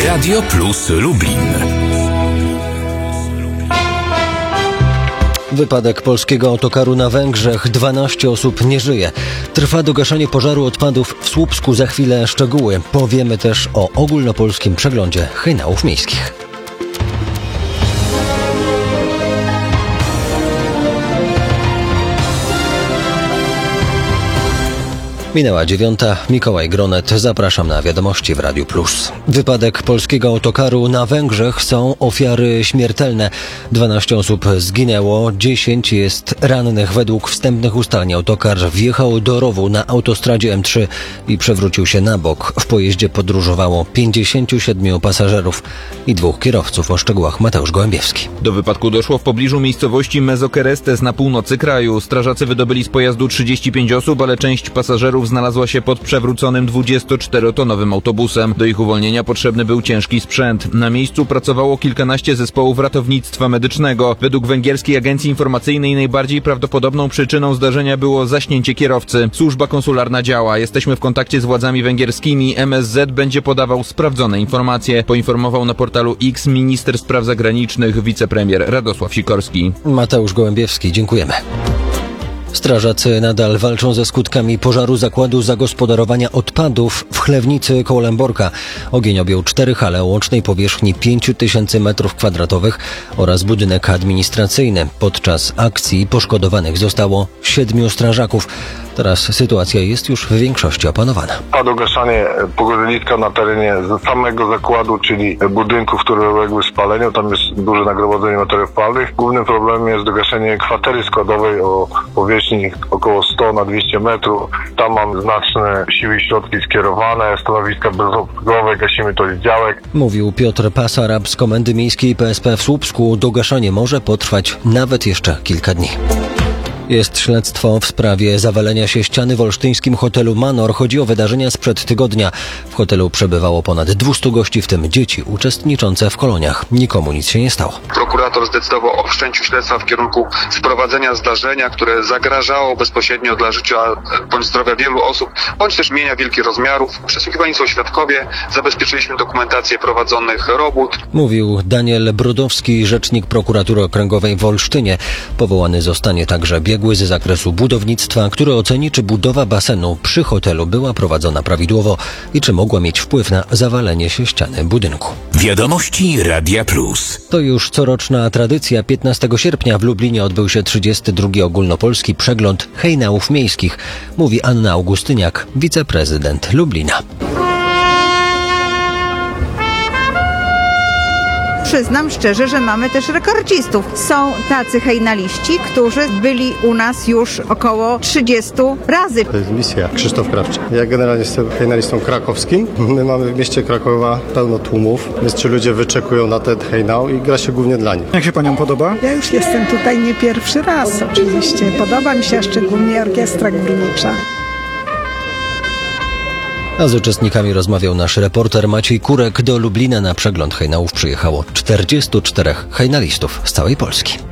Radio Plus Lublin. Wypadek polskiego autokaru na Węgrzech. 12 osób nie żyje. Trwa dogaszanie pożaru odpadów w Słupsku. Za chwilę szczegóły. Powiemy też o ogólnopolskim przeglądzie hejnałów miejskich. Minęła 9. Mikołaj Gronet. Zapraszam na wiadomości w Radiu Plus. Wypadek polskiego autokaru na Węgrzech. Są ofiary śmiertelne. 12 osób zginęło, 10 jest rannych. Według wstępnych ustaleń autokar wjechał do rowu na autostradzie M3 i przewrócił się na bok. W pojeździe podróżowało 57 pasażerów i 2 kierowców. O szczegółach Mateusz Gołębiewski. Do wypadku doszło w pobliżu miejscowości Mezokerestes na północy kraju. Strażacy wydobyli z pojazdu 35 osób, ale część pasażerów znalazła się pod przewróconym 24-tonowym autobusem. Do ich uwolnienia potrzebny był ciężki sprzęt. Na miejscu pracowało kilkanaście zespołów ratownictwa medycznego. Według węgierskiej agencji informacyjnej najbardziej prawdopodobną przyczyną zdarzenia było zaśnięcie kierowcy. Służba konsularna działa. Jesteśmy w kontakcie z władzami węgierskimi. MSZ będzie podawał sprawdzone informacje. Poinformował na portalu X minister spraw zagranicznych wicepremier Radosław Sikorski. Mateusz Gołębiewski, dziękujemy. Strażacy nadal walczą ze skutkami pożaru zakładu zagospodarowania odpadów w Chlewnicy koło Lęborka. Ogień objął 4 hale o łącznej powierzchni 5000 m2 oraz budynek administracyjny. Podczas akcji poszkodowanych zostało 7 strażaków. Teraz sytuacja jest już w większości opanowana. Trwa gaszanie pogorzeliska na terenie samego zakładu, czyli budynków, które uległy spaleniu. Tam jest duże nagromadzenie materiałów palnych. Głównym problemem jest dogaszenie kwatery składowej o powierzchni około 100 na 200 metrów. Tam mamy znaczne siły i środki skierowane, stanowiska bezopogowe, gasimy to z działek. Mówił Piotr Pasarab z Komendy Miejskiej PSP w Słupsku. Dogaszanie może potrwać nawet jeszcze kilka dni. Jest śledztwo w sprawie zawalenia się ściany w olsztyńskim hotelu Manor. Chodzi o wydarzenia sprzed tygodnia. W hotelu przebywało ponad 200 gości, w tym dzieci uczestniczące w koloniach. Nikomu nic się nie stało. Prokurator zdecydował o wszczęciu śledztwa w kierunku sprowadzenia zdarzenia, które zagrażało bezpośrednio dla życia bądź zdrowia wielu osób, bądź też mienia wielkich rozmiarów. Przesłuchiwani są świadkowie, zabezpieczyliśmy dokumentację prowadzonych robót. Mówił Daniel Brodowski, rzecznik prokuratury okręgowej w Olsztynie. Powołany zostanie także biegły z zakresu budownictwa, który oceni, czy budowa basenu przy hotelu była prowadzona prawidłowo i czy mogła mieć wpływ na zawalenie się ściany budynku. Wiadomości Radia Plus. To już coroczna tradycja. 15 sierpnia w Lublinie odbył się 32. ogólnopolski przegląd hejnałów miejskich, mówi Anna Augustyniak, wiceprezydent Lublina. Przyznam szczerze, że mamy też rekordzistów. Są tacy hejnaliści, którzy byli u nas już około 30 razy. To jest misja. Krzysztof Krawczyk. Ja generalnie jestem hejnalistą krakowskim. My mamy w mieście Krakowa pełno tłumów, więc ci ludzie wyczekują na ten hejnał i gra się głównie dla nich. Jak się paniom podoba? Ja już jestem tutaj nie pierwszy raz oczywiście. Podoba mi się szczególnie orkiestra górnicza. A z uczestnikami rozmawiał nasz reporter Maciej Kurek. Do Lublina na przegląd hejnałów przyjechało 44 hejnalistów z całej Polski.